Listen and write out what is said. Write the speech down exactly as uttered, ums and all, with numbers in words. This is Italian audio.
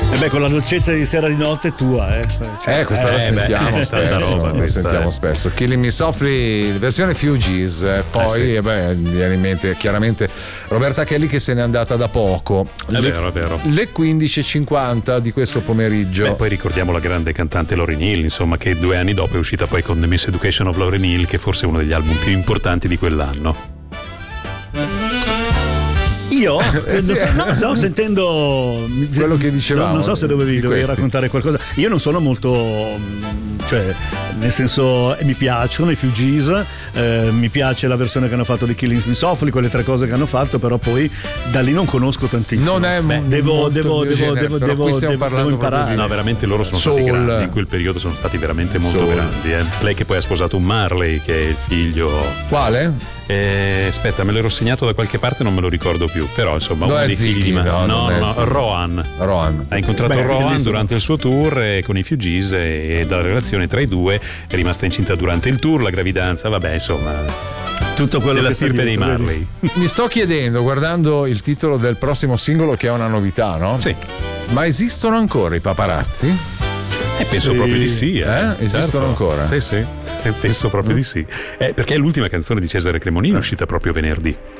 E beh, con la dolcezza di sera di notte è tua, eh. Cioè, eh, questa eh, la sentiamo beh, spesso. Roba, la sentiamo è. spesso. Killing Me Softly, versione Fugees. Eh, poi, eh sì. eh beh, viene in mente chiaramente Roberta Kelly che se n'è andata da poco. È le, vero, è vero. Le quindici e cinquanta di questo pomeriggio. Beh, poi ricordiamo la grande cantante Lauryn Hill, insomma, che due anni dopo è uscita poi con The Miseducation of Lauryn Hill, che forse è uno degli album più importanti di quell'anno. Io eh, sì. so, no, stavo sentendo quello che dicevamo. Non, non so se dovevi, dovevi raccontare qualcosa. Io non sono molto, cioè, nel senso, mi piacciono i Fugees, eh, mi piace la versione che hanno fatto di Killing Me Softly, quelle tre cose che hanno fatto, però poi da lì non conosco tantissimo. Non è Beh, devo, devo, devo, genere, devo, devo, qui stiamo devo, parlando devo imparare. No, veramente loro sono Soul. stati grandi, in quel periodo sono stati veramente molto Soul. grandi. Eh. Lei che poi ha sposato un Marley, che è il figlio. Quale? Eh, aspetta, me l'ero segnato da qualche parte, non me lo ricordo più. Però insomma, no, uno dei Ziggy, figli di no, no, no, no, Ziggy. Rohan. Rohan. Ha incontrato Beh, Rohan sì, durante il suo tour e con i Fugees, e dalla relazione tra i due è rimasta incinta durante il tour, la gravidanza, vabbè, insomma, tutto quello della che stirpe dei Marley. Mi sto chiedendo, guardando il titolo del prossimo singolo, che è una novità, no? Sì. Ma esistono ancora i paparazzi? Eh, penso sì. proprio di sì. Eh? Eh? Esistono certo. ancora? Sì, sì. Penso proprio mm. di sì. Eh, perché è l'ultima canzone di Cesare Cremonini, è uscita proprio venerdì.